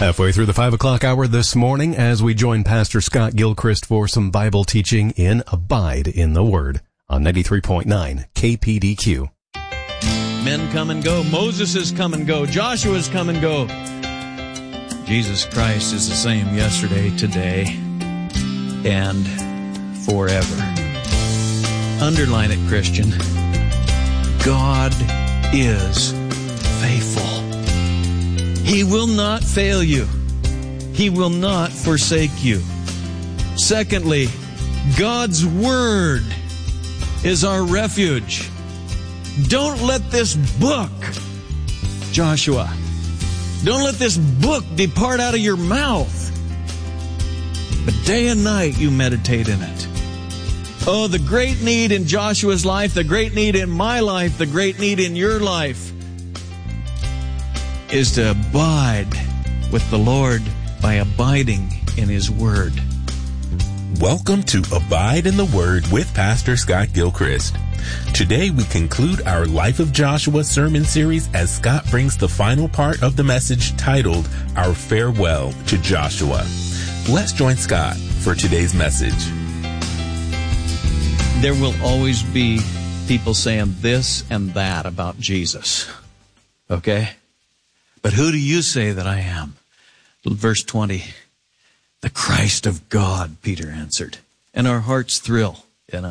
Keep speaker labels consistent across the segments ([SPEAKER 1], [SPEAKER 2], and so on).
[SPEAKER 1] Halfway through the 5 o'clock hour this morning as we join Pastor Scott Gilchrist for some Bible teaching in Abide in the Word on 93.9 KPDQ.
[SPEAKER 2] Men come and go. Moses has come and go. Joshua's come and go. Jesus Christ is the same yesterday, today, and forever. Underline it, Christian. God is faithful. He will not fail you. He will not forsake you. Secondly, God's Word is our refuge. Don't let this book, Joshua, don't let this book depart out of your mouth. But day and night you meditate in it. Oh, the great need in Joshua's life, the great need in my life, the great need in your life is to abide with the Lord by abiding in His Word.
[SPEAKER 3] Welcome to Abide in the Word with Pastor Scott Gilchrist. Today we conclude our Life of Joshua sermon series as Scott brings the final part of the message titled Our Farewell to Joshua. Let's join Scott for today's message.
[SPEAKER 2] There will always be people saying this and that about Jesus. Okay? But who do you say that I am? Verse 20, the Christ of God, Peter answered. And our hearts thrill,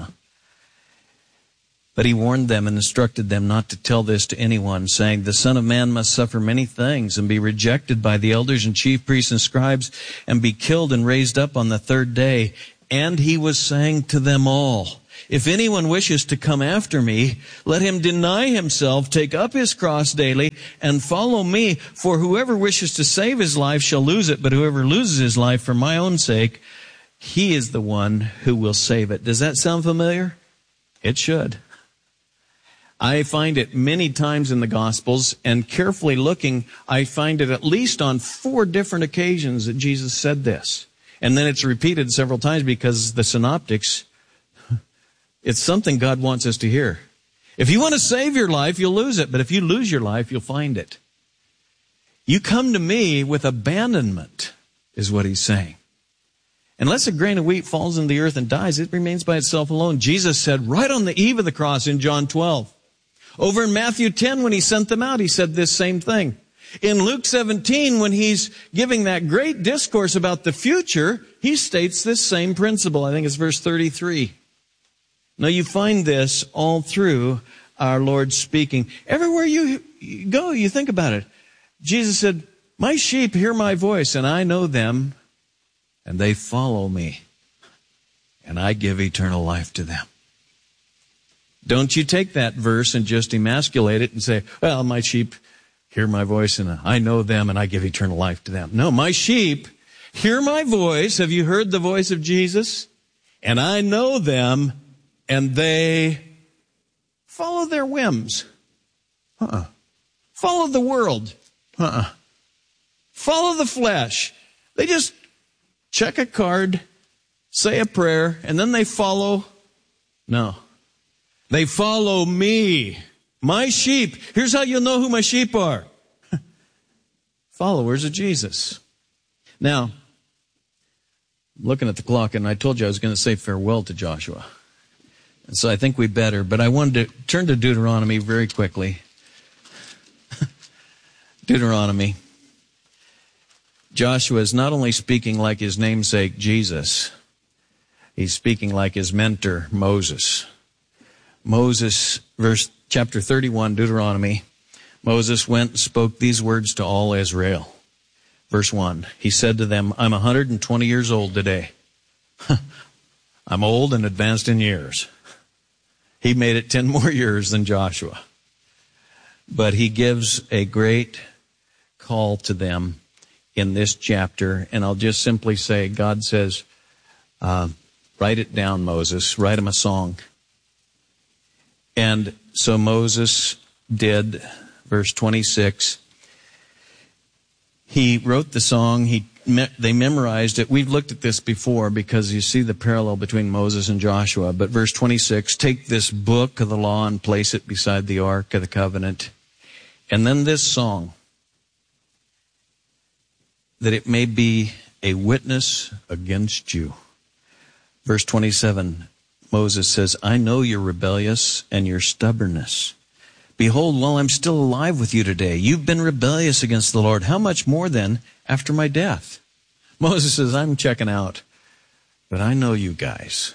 [SPEAKER 2] But he warned them and instructed them not to tell this to anyone, saying, the Son of Man must suffer many things and be rejected by the elders and chief priests and scribes and be killed and raised up on the third day. And he was saying to them all, if anyone wishes to come after me, let him deny himself, take up his cross daily, and follow me. For whoever wishes to save his life shall lose it, but whoever loses his life for my own sake, he is the one who will save it. Does that sound familiar? It should. I find it many times in the Gospels, and carefully looking, I find it at least on 4 different occasions that Jesus said this. And then it's repeated several times because the synoptics, it's something God wants us to hear. If you want to save your life, you'll lose it. But if you lose your life, you'll find it. You come to me with abandonment, is what he's saying. Unless a grain of wheat falls in the earth and dies, it remains by itself alone. Jesus said right on the eve of the cross in John 12. Over in Matthew 10, when he sent them out, he said this same thing. In Luke 17, when he's giving that great discourse about the future, he states this same principle. I think it's verse 33. Now you find this all through our Lord speaking. Everywhere you go, you think about it. Jesus said, my sheep hear my voice, and I know them, and they follow me, and I give eternal life to them. Don't you take that verse and just emasculate it and say, well, my sheep hear my voice, and I know them, and I give eternal life to them. No, my sheep hear my voice. Have you heard the voice of Jesus? And I know them, and they follow their whims. Follow the world. Follow the flesh. They just check a card, say a prayer, and then they follow. No. They follow me. My sheep. Here's how you'll know who my sheep are. Followers of Jesus. Now, I'm looking at the clock, and I told you I was going to say farewell to Joshua. So I think we better, but I wanted to turn to Deuteronomy very quickly. Deuteronomy. Joshua is not only speaking like his namesake Jesus, he's speaking like his mentor Moses. Moses, chapter 31, Deuteronomy. Moses went and spoke these words to all Israel. Verse 1, he said to them, I'm 120 years old today. I'm old and advanced in years. He made it 10 more years than Joshua. But he gives a great call to them in this chapter. And I'll just simply say, God says, write it down, Moses. Write him a song. And so Moses did, verse 26. He wrote the song. They memorized it. We've looked at this before because you see the parallel between Moses and Joshua. But verse 26, take this book of the law and place it beside the Ark of the Covenant. And then this song. that it may be a witness against you. Verse 27, Moses says, I know you're rebellious and your stubbornness. Behold, while I'm still alive with you today, you've been rebellious against the Lord. How much more then after my death? Moses says, I'm checking out, but I know you guys.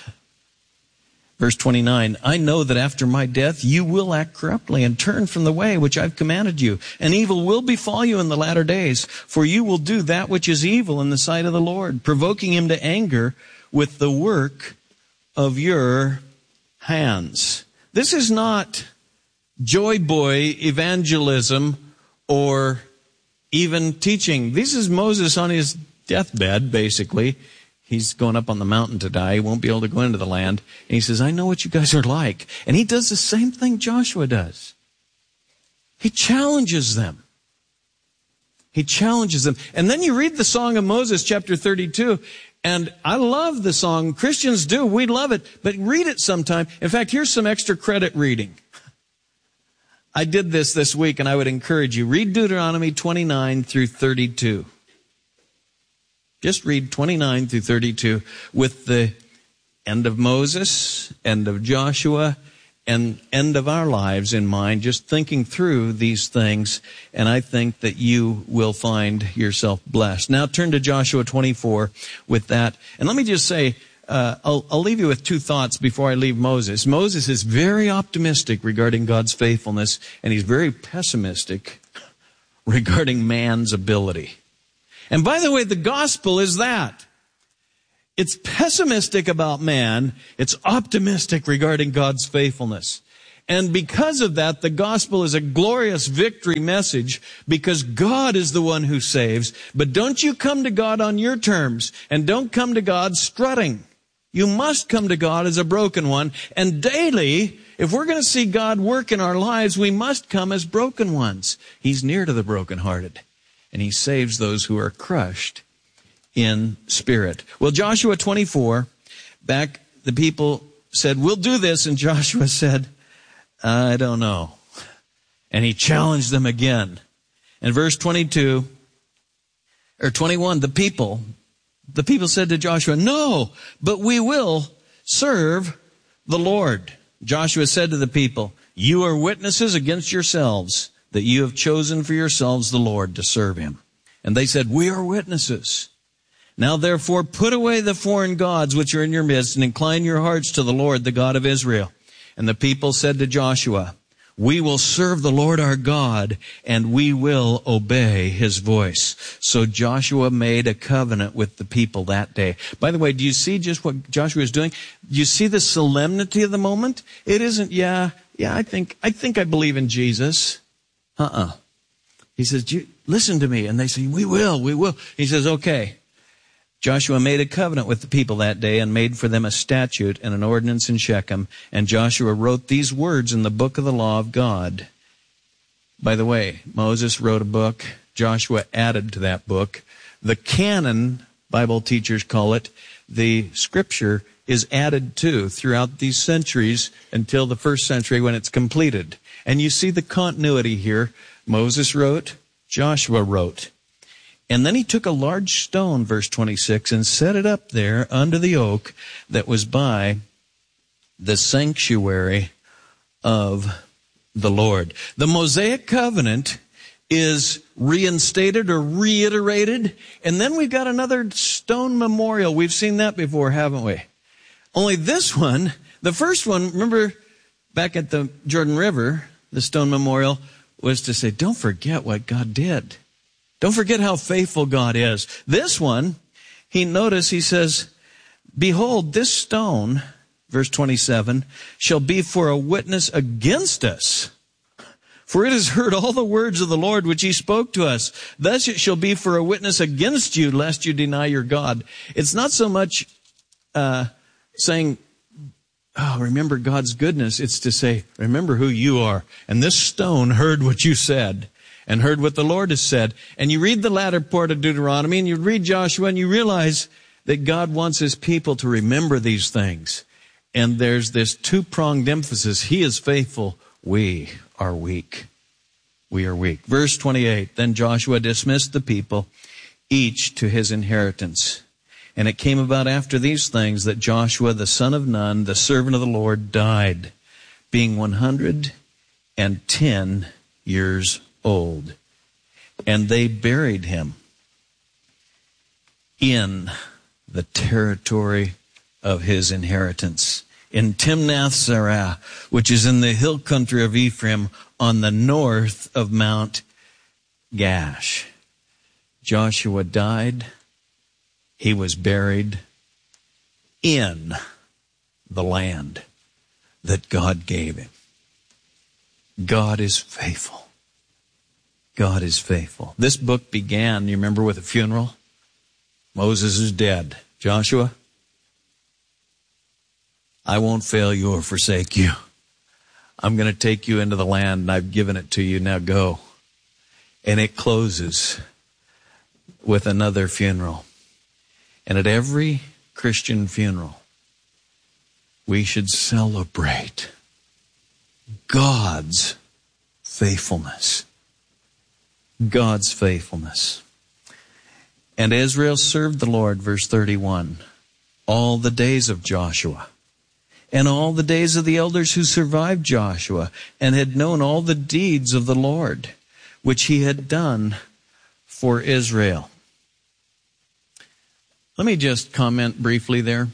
[SPEAKER 2] Verse 29, I know that after my death you will act corruptly and turn from the way which I've commanded you, and evil will befall you in the latter days, for you will do that which is evil in the sight of the Lord, provoking him to anger with the work of your hands. This is not joy boy evangelism or even teaching. This is Moses on his deathbed, basically. He's going up on the mountain to die. He won't be able to go into the land. And he says, I know what you guys are like. And he does the same thing Joshua does. He challenges them. He challenges them. And then you read the Song of Moses, chapter 32, and I love the song. Christians do. We love it. But read it sometime. In fact, here's some extra credit reading. I did this week, and I would encourage you. Read Deuteronomy 29 through 32. Just read 29 through 32 with the end of Moses, end of Joshua, and end of our lives in mind, just thinking through these things, and I think that you will find yourself blessed. Now turn to Joshua 24 with that. And let me just say, I'll leave you with two thoughts before I leave Moses. Moses is very optimistic regarding God's faithfulness, and he's very pessimistic regarding man's ability. And by the way, the gospel is that. It's pessimistic about man. It's optimistic regarding God's faithfulness. And because of that, the gospel is a glorious victory message because God is the one who saves. But don't you come to God on your terms, and don't come to God strutting. You must come to God as a broken one. And daily, if we're going to see God work in our lives, we must come as broken ones. He's near to the brokenhearted, and he saves those who are crushed in spirit. Well, Joshua 24, back the people said, we'll do this. And Joshua said, I don't know. And he challenged them again. In verse 22, or 21, the people said to Joshua, no, but we will serve the Lord. Joshua said to the people, you are witnesses against yourselves that you have chosen for yourselves the Lord to serve him. And they said, we are witnesses. Now therefore put away the foreign gods which are in your midst and incline your hearts to the Lord, the God of Israel. And the people said to Joshua, we will serve the Lord our God, and we will obey his voice. So Joshua made a covenant with the people that day. By the way, do you see just what Joshua is doing? Do you see the solemnity of the moment? It isn't, I think I believe in Jesus. He says, listen to me. And they say, we will. He says, okay. Joshua made a covenant with the people that day and made for them a statute and an ordinance in Shechem. And Joshua wrote these words in the book of the law of God. By the way, Moses wrote a book. Joshua added to that book. The canon, Bible teachers call it, the scripture is added to throughout these centuries until the first century when it's completed. And you see the continuity here. Moses wrote, Joshua wrote. And then he took a large stone, verse 26, and set it up there under the oak that was by the sanctuary of the Lord. The Mosaic covenant is reinstated or reiterated. And then we've got another stone memorial. We've seen that before, haven't we? Only this one, the first one, remember back at the Jordan River, the stone memorial was to say, don't forget what God did. Don't forget how faithful God is. This one, he says, behold, this stone, verse 27, shall be for a witness against us. For it has heard all the words of the Lord which he spoke to us. Thus it shall be for a witness against you, lest you deny your God. It's not so much saying, remember God's goodness. It's to say, remember who you are. And this stone heard what you said and heard what the Lord has said. And you read the latter part of Deuteronomy and you read Joshua and you realize that God wants his people to remember these things. And there's this two-pronged emphasis. He is faithful. We are weak. We are weak. Verse 28, then Joshua dismissed the people each to his inheritance. And it came about after these things that Joshua the son of Nun, the servant of the Lord, died, being 110 years old. And they buried him in the territory of his inheritance, in Timnath-Serah, which is in the hill country of Ephraim, on the north of Mount Gash. Joshua died. He was buried in the land that God gave him. God is faithful. God is faithful. This book began, you remember, with a funeral? Moses is dead. Joshua, I won't fail you or forsake you. I'm going to take you into the land, and I've given it to you. Now go. And it closes with another funeral. And at every Christian funeral, we should celebrate God's faithfulness. God's faithfulness. And Israel served the Lord, verse 31, all the days of Joshua, and all the days of the elders who survived Joshua, and had known all the deeds of the Lord, which he had done for Israel. Let me just comment briefly there.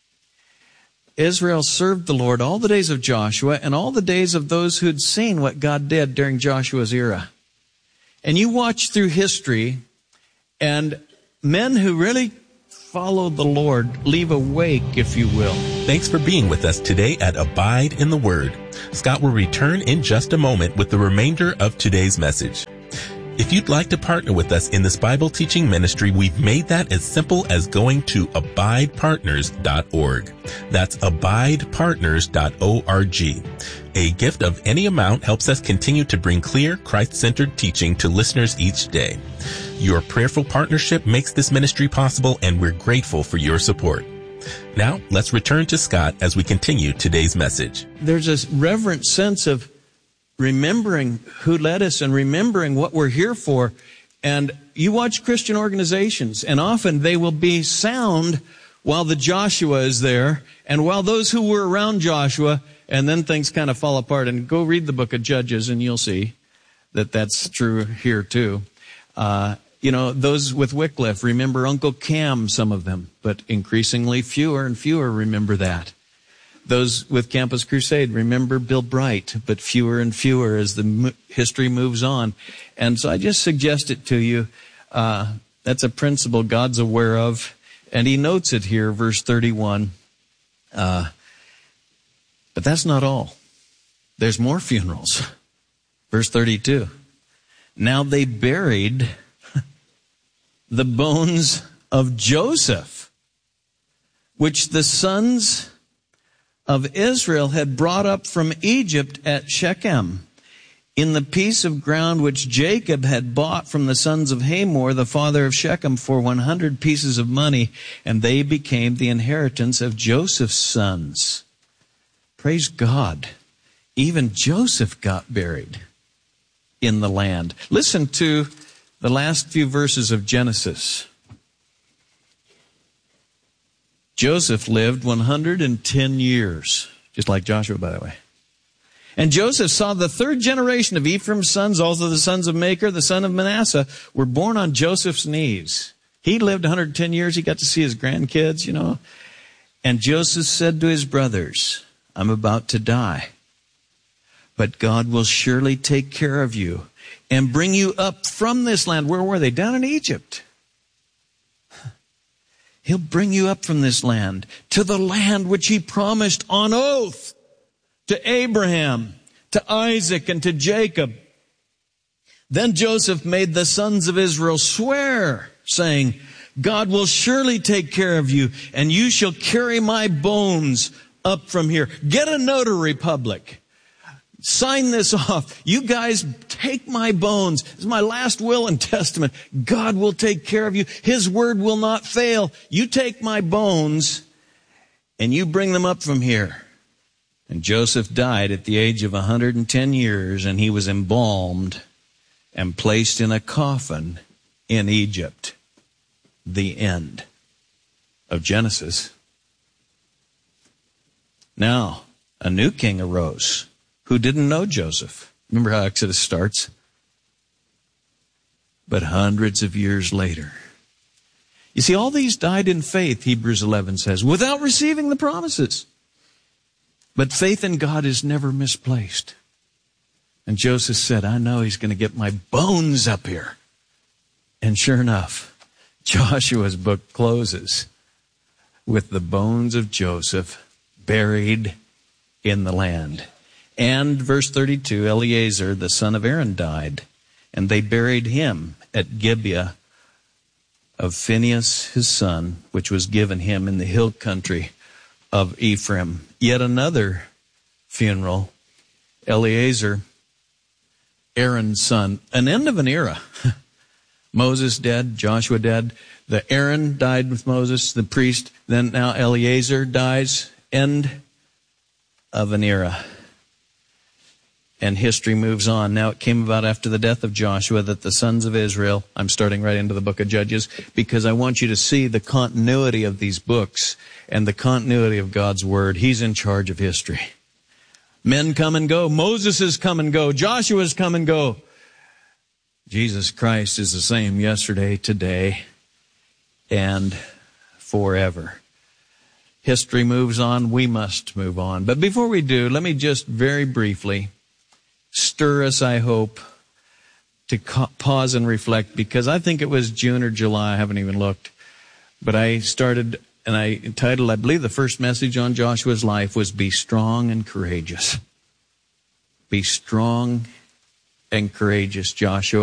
[SPEAKER 2] Israel served the Lord all the days of Joshua and all the days of those who had seen what God did during Joshua's era. And you watch through history, and men who really followed the Lord leave a wake, if you will.
[SPEAKER 3] Thanks for being with us today at Abide in the Word. Scott will return in just a moment with the remainder of today's message. If you'd like to partner with us in this Bible teaching ministry, we've made that as simple as going to abidepartners.org. That's abidepartners.org. A gift of any amount helps us continue to bring clear, Christ-centered teaching to listeners each day. Your prayerful partnership makes this ministry possible, and we're grateful for your support. Now, let's return to Scott as we continue today's message.
[SPEAKER 2] There's a reverent sense of remembering who led us and remembering what we're here for. And you watch Christian organizations, and often they will be sound while the Joshua is there and while those who were around Joshua, and then things kind of fall apart. And go read the book of Judges and you'll see that that's true here too. Those with Wycliffe remember Uncle Cam, some of them, but increasingly fewer and fewer remember that. Those with Campus Crusade remember Bill Bright, but fewer and fewer as the history moves on. And so I just suggest it to you. That's a principle God's aware of, and he notes it here, verse 31. But that's not all. There's more funerals. Verse 32. Now they buried the bones of Joseph, which the sons of Israel had brought up from Egypt at Shechem, in the piece of ground which Jacob had bought from the sons of Hamor, the father of Shechem, for 100 pieces of money, and they became the inheritance of Joseph's sons. Praise God. Even Joseph got buried in the land. Listen to the last few verses of Genesis. Joseph lived 110 years, just like Joshua, by the way. And Joseph saw the third generation of Ephraim's sons, also the sons of Machir, the son of Manasseh, were born on Joseph's knees. He lived 110 years. He got to see his grandkids, And Joseph said to his brothers, I'm about to die, but God will surely take care of you and bring you up from this land. Where were they? Down in Egypt. He'll bring you up from this land to the land which he promised on oath to Abraham, to Isaac, and to Jacob. Then Joseph made the sons of Israel swear, saying, God will surely take care of you, and you shall carry my bones up from here. Get a notary public. Sign this off. You guys take my bones. This is my last will and testament. God will take care of you. His word will not fail. You take my bones and you bring them up from here. And Joseph died at the age of 110 years, and he was embalmed and placed in a coffin in Egypt. the end of Genesis. Now, a new king arose who didn't know Joseph. Remember how Exodus starts? But hundreds of years later. You see, all these died in faith, Hebrews 11 says, without receiving the promises. But faith in God is never misplaced. And Joseph said, I know he's going to get my bones up here. And sure enough, Joshua's book closes with the bones of Joseph buried in the land. And verse 32, Eleazar, the son of Aaron, died. And they buried him at Gibeah of Phinehas his son, which was given him in the hill country of Ephraim. Yet another funeral, Eleazar, Aaron's son, an end of an era. Moses dead, Joshua dead. The Aaron died with Moses, the priest. Then now Eleazar dies. End of an era. And history moves on. Now it came about after the death of Joshua that the sons of Israel, I'm starting right into the book of Judges, because I want you to see the continuity of these books and the continuity of God's word. He's in charge of history. Men come and go. Moses has come and go. Joshua's come and go. Jesus Christ is the same yesterday, today, and forever. History moves on. We must move on. But before we do, let me just very briefly stir us, I hope, to pause and reflect, because I think it was June or July, I haven't even looked, but I started and I entitled, I believe the first message on Joshua's life was Be Strong and Courageous. Be strong and courageous, Joshua.